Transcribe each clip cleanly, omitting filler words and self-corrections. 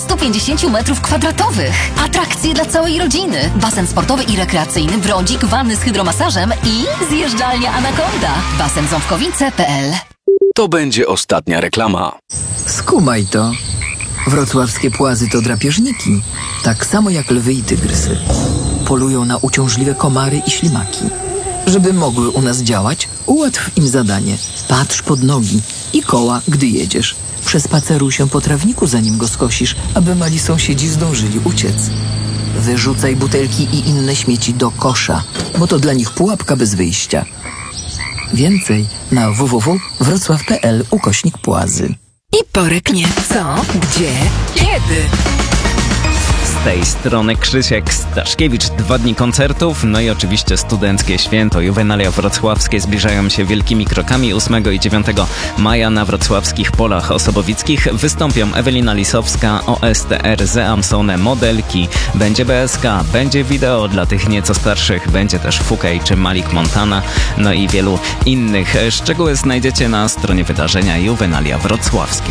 150 m2. Atrakcje dla całej rodziny. Basen sportowy i rekreacyjny, brądzik, wanny z hydromasażem i zjeżdżalnia Anakonda. Basenząbkowice.pl. To będzie ostatnia reklama. Skumaj to. Wrocławskie płazy to drapieżniki, tak samo jak lwy i tygrysy. Polują na uciążliwe komary i ślimaki. Żeby mogły u nas działać, ułatw im zadanie. Patrz pod nogi i koła, gdy jedziesz. Przespaceruj się po trawniku, zanim go skosisz, aby mali sąsiedzi zdążyli uciec. Wyrzucaj butelki i inne śmieci do kosza, bo to dla nich pułapka bez wyjścia. Więcej na www.wrocław.pl/płazy. I poreknie co, gdzie, kiedy. Z tej strony Krzysiek Staszkiewicz. 2 dni koncertów, no i oczywiście studenckie święto. Juwenalia wrocławskie zbliżają się wielkimi krokami. 8 i 9 maja na wrocławskich Polach Osobowickich wystąpią Ewelina Lisowska, OSTR, Zeamsone, Modelki, będzie BSK, będzie wideo dla tych nieco starszych, będzie też Fukej czy Malik Montana, no i wielu innych. Szczegóły znajdziecie na stronie wydarzenia Juwenalia Wrocławskie.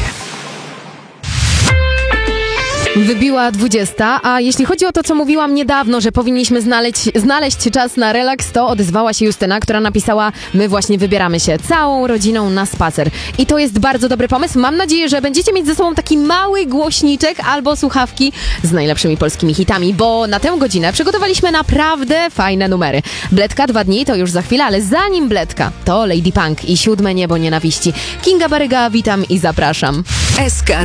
Wybiła 20, a jeśli chodzi o to, co mówiłam niedawno, że powinniśmy znaleźć czas na relaks, to odezwała się Justyna, która napisała: my właśnie wybieramy się całą rodziną na spacer. I to jest bardzo dobry pomysł. Mam nadzieję, że będziecie mieć ze sobą taki mały głośniczek albo słuchawki z najlepszymi polskimi hitami, bo na tę godzinę przygotowaliśmy naprawdę fajne numery. Bledka 2 dni to już za chwilę, ale zanim Bledka, to Lady Punk i 7 niebo nienawiści. Kinga Baryga, witam i zapraszam. SK